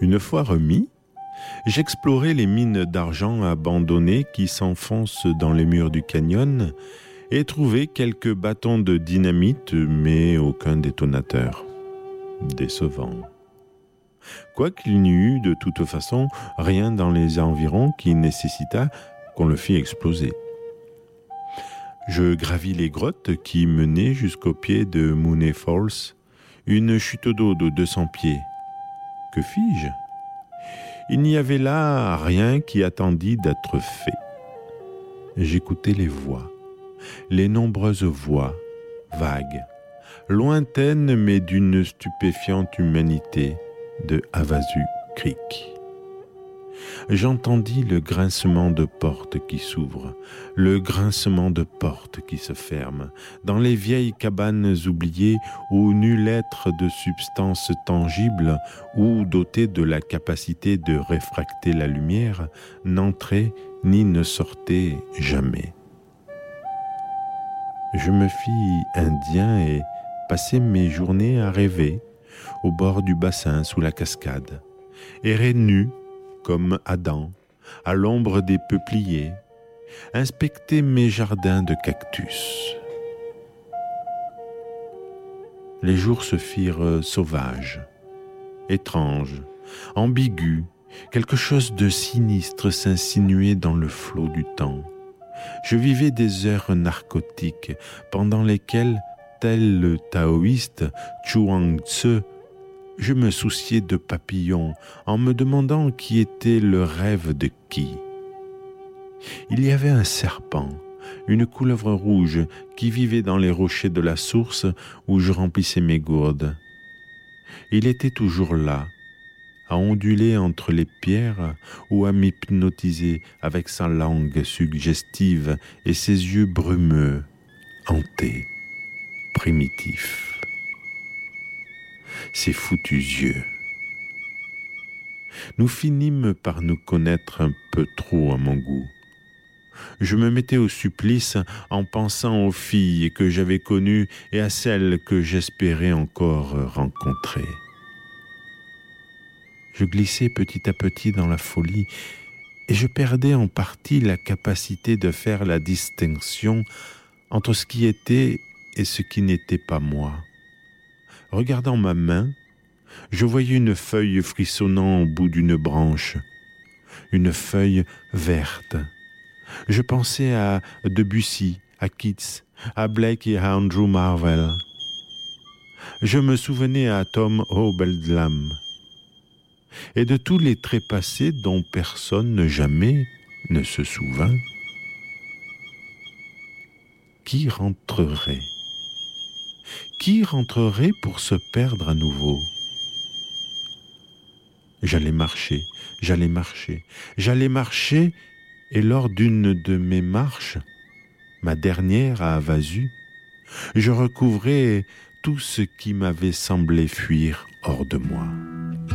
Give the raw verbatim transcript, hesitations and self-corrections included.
Une fois remis, j'explorais les mines d'argent abandonnées qui s'enfoncent dans les murs du canyon et trouvais quelques bâtons de dynamite, mais aucun détonateur. Décevant. Quoiqu'il n'y eût de toute façon rien dans les environs qui nécessita qu'on le fît exploser. Je gravis les grottes qui menaient jusqu'au pied de Mooney Falls, une chute d'eau de deux cents pieds. Que fis-je ? Il n'y avait là rien qui attendît d'être fait. J'écoutais les voix, les nombreuses voix, vagues, lointaines mais d'une stupéfiante humanité de Havasu Creek. J'entendis le grincement de portes qui s'ouvrent, le grincement de portes qui se ferment, dans les vieilles cabanes oubliées où nul être de substance tangible ou doté de la capacité de réfracter la lumière n'entrait ni ne sortait jamais. Je me fis indien et passai mes journées à rêver, au bord du bassin sous la cascade, errer nu comme Adam, à l'ombre des peupliers, inspecter mes jardins de cactus. Les jours se firent sauvages, étranges, ambigus, quelque chose de sinistre s'insinuait dans le flot du temps. Je vivais des heures narcotiques pendant lesquelles, tel le taoïste Chuang Tzu, je me souciais de papillons en me demandant qui était le rêve de qui. Il y avait un serpent, une couleuvre rouge qui vivait dans les rochers de la source où je remplissais mes gourdes. Il était toujours là, à onduler entre les pierres ou à m'hypnotiser avec sa langue suggestive et ses yeux brumeux, hantés, primitifs. Ses foutus yeux. Nous finîmes par nous connaître un peu trop à mon goût. Je me mettais au supplice en pensant aux filles que j'avais connues et à celles que j'espérais encore rencontrer. Je glissais petit à petit dans la folie et je perdais en partie la capacité de faire la distinction entre ce qui était et ce qui n'était pas moi. Regardant ma main, je voyais une feuille frissonnant au bout d'une branche, une feuille verte. Je pensais à Debussy, à Keats, à Blake et à Andrew Marvell. Je me souvenais à Tom Hobbledlam et de tous les trépassés dont personne jamais ne se souvint. Qui rentrerait ? Qui rentrerait pour se perdre à nouveau ? J'allais marcher, j'allais marcher, j'allais marcher, et lors d'une de mes marches, ma dernière à Havasu, je recouvrais tout ce qui m'avait semblé fuir hors de moi.